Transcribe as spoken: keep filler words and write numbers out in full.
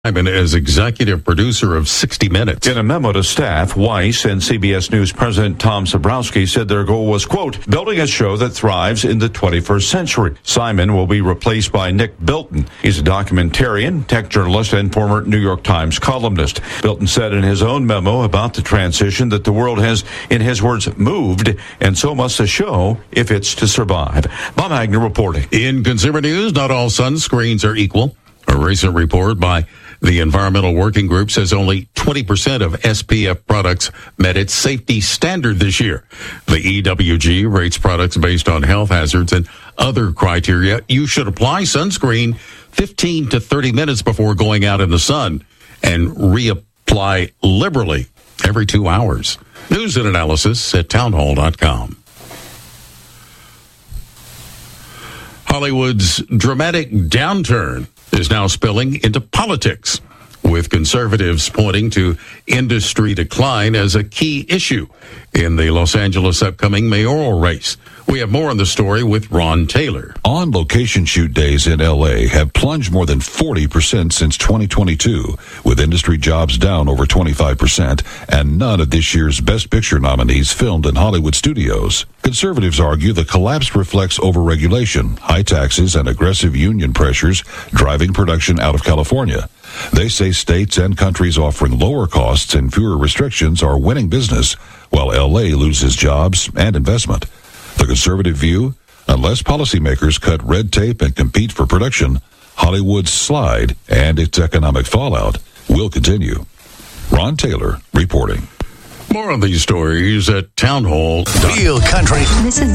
as executive producer of sixty minutes. In a memo to staff, Weiss and C B S News President Tom Sabrowski said their goal was, quote, building a show that thrives in the twenty-first century. Simon will be replaced by Nick Bilton. He's a documentarian, tech journalist, and former New York Times columnist. Bilton said in his own memo about the transition that the world has, in his words, moved, and so must the show if it's to survive. Bob Agnew reporting. In consumer news, not all sunscreens are equal. A recent report by the Environmental Working Group says only twenty percent of S P F products met its safety standard this year. The E W G rates products based on health hazards and other criteria. You should apply sunscreen fifteen to thirty minutes before going out in the sun and reapply liberally every two hours. News and analysis at townhall dot com. Hollywood's dramatic downturn is now spilling into politics, with conservatives pointing to industry decline as a key issue in the Los Angeles upcoming mayoral race. We have more on the story with Ron Taylor. On location shoot days in L A have plunged more than forty percent since twenty twenty-two, with industry jobs down over twenty-five percent, and none of this year's Best Picture nominees filmed in Hollywood studios. Conservatives argue the collapse reflects overregulation, high taxes, and aggressive union pressures driving production out of California. They say states and countries offering lower costs and fewer restrictions are winning business, while L A loses jobs and investment. The conservative view, unless policymakers cut red tape and compete for production, Hollywood's slide and its economic fallout will continue. Ron Taylor reporting. More on these stories at townhall. Real country. This is